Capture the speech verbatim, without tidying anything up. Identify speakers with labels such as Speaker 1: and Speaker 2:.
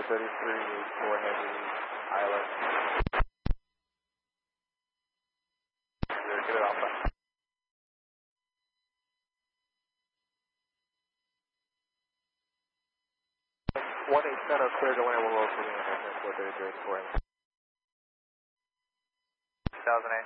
Speaker 1: four thirty-three, four heavy, island. Get it Alpha. one eight center, clear to land, we'll roll for the four thirty-three, four heavy. two thousand eight.